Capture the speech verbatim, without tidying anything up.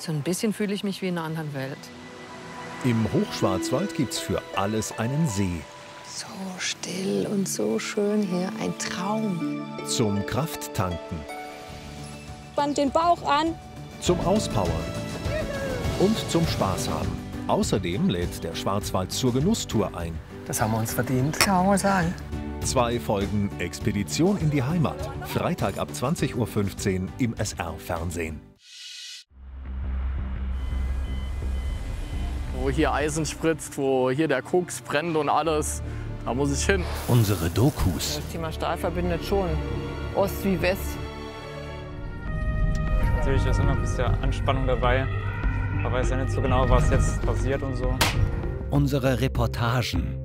So ein bisschen fühle ich mich wie in einer anderen Welt. Im Hochschwarzwald gibt's für alles einen See. So still und so schön hier, ein Traum. Zum Krafttanken. Spannt den Bauch an. Zum Auspowern. Und zum Spaß haben. Außerdem lädt der Schwarzwald zur Genusstour ein. Das haben wir uns verdient. Kann man mal sagen. Zwei Folgen Expedition in die Heimat. Freitag ab zwanzig Uhr fünfzehn im S R-Fernsehen. Wo hier Eisen spritzt, wo hier der Koks brennt und alles, da muss ich hin. Unsere Dokus. Das Thema Stahl verbindet schon Ost wie West. Natürlich ist immer ein bisschen Anspannung dabei. Man weiß ja nicht so genau, was jetzt passiert und so. Unsere Reportagen.